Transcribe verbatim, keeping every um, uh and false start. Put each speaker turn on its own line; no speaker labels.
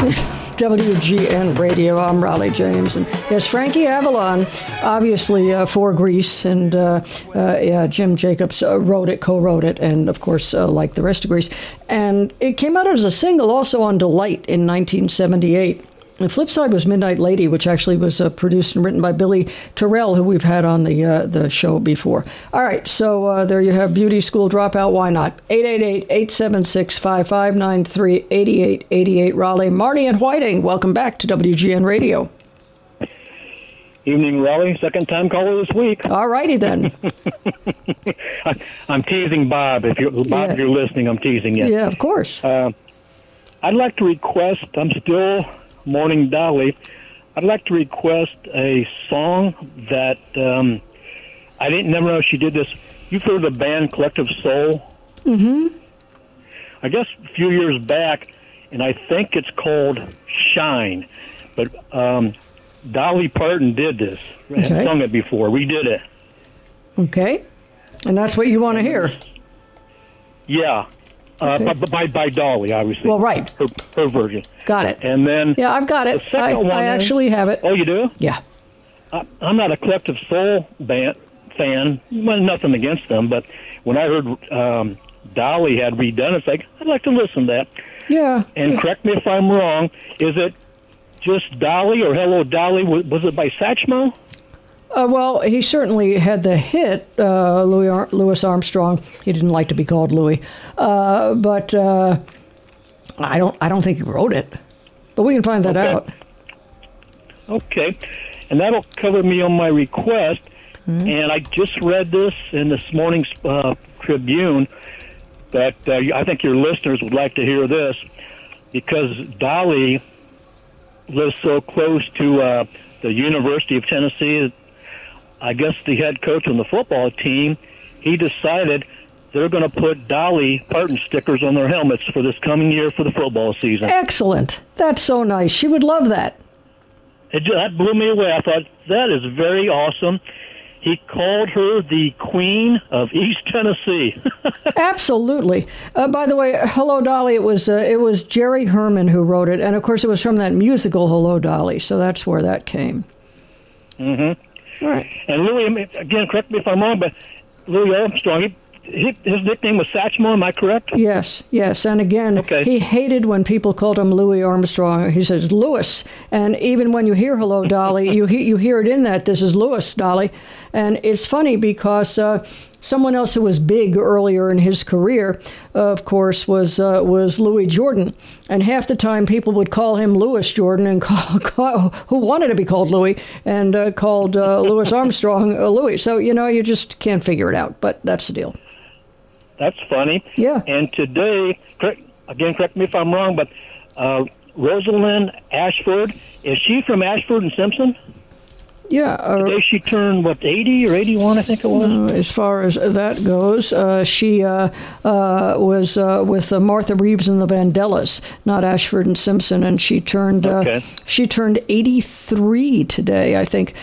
W G N Radio. I'm Raleigh James, and yes, Frankie Avalon, obviously uh, for Grease, and uh, uh, yeah, Jim Jacobs uh, wrote it, co-wrote it, and of course, uh, like the rest of Grease, and it came out as a single also on Delight in nineteen seventy-eight. The flip side was Midnight Lady, which actually was uh, produced and written by Billy Terrell, who we've had on the uh, the show before. All right, so uh, there you have Beauty School Dropout. Why not? eight eight eight, eight seven six, five five nine three, eight eight eight eight, Raleigh. Marty and Whiting, welcome back to W G N Radio.
Evening, Raleigh. Second time caller this week.
All righty then.
I, I'm teasing Bob. If you're, Bob,
Yeah.
if you're listening, I'm teasing you.
Yeah, of course.
Uh, I'd like to request, I'm still Morning Dolly, I'd like to request a song that um, I didn't never know she did this. You've heard of the band Collective Soul?
Mm-hmm.
I guess a few years back, and I think it's called Shine. But um, Dolly Parton did this.
Okay.
Had sung it before. We did it.
Okay. And that's what you want to hear.
Yeah. Uh,
Okay.
by, by by Dolly, obviously.
Well, right.
Her, her version.
Got it.
And then...
Yeah, I've got it.
The second
I,
one
I
is-
actually have it.
Oh, you do?
Yeah.
I, I'm not a Collective Soul band fan. Well, nothing against them, but when I heard um, Dolly had redone it, it's like, I'd like to listen to that.
Yeah.
And
yeah.
correct me if I'm wrong, is it just Dolly or Hello Dolly? Was, was it by Satchmo?
Uh, well, he certainly had the hit, uh, Louis Ar- Louis Armstrong. He didn't like to be called Louis, uh, but uh, I don't. I don't think he wrote it. But we can find that
Okay.
out.
Okay. And that'll cover me on my request. Mm-hmm. And I just read this in this morning's uh, Tribune that uh, I think your listeners would like to hear this, because Dolly lives so close to uh, the University of Tennessee. I guess the head coach on the football team, he decided they're going to put Dolly Parton stickers on their helmets for this coming year for the football season.
Excellent. That's so nice. She would love that.
It, that blew me away. I thought, that is very awesome. He called her the Queen of East Tennessee.
Absolutely. Uh, by the way, Hello Dolly, it was uh, it was Jerry Herman who wrote it, and of course it was from that musical Hello Dolly, so that's where that came.
Mm-hmm.
All right.
And Louis, again, correct me if I'm wrong, but Louis Armstrong, he, he, his nickname was Satchmo, am I correct?
Yes, yes. And again,
Okay.
he hated when people called him Louis Armstrong. He says, Louis. And even when you hear Hello Dolly, you, he, you hear it in that, this is Louis, Dolly. And it's funny because uh, someone else who was big earlier in his career, uh, of course, was uh, was Louis Jordan. And half the time people would call him Louis Jordan, and call, call who wanted to be called Louis, and uh, called uh, Louis Armstrong uh, Louis. So, you know, you just can't figure it out. But that's the deal.
That's funny.
Yeah.
And today, correct, again, correct me if I'm wrong, but uh, Rosalind Ashford, is she from Ashford and Simpson?
Yeah. Uh,
Today she turned, what, eighty or eighty-one, I think it was?
Uh, as far as that goes, uh, she uh, uh, was uh, with uh, Martha Reeves and the Vandellas, not Ashford and Simpson, and she turned uh,
Okay.
she turned eighty-three today, I think.